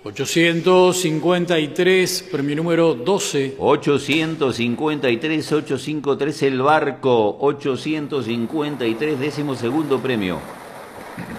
853, premio número 12. 853, 853 el barco. 853, 12.º premio.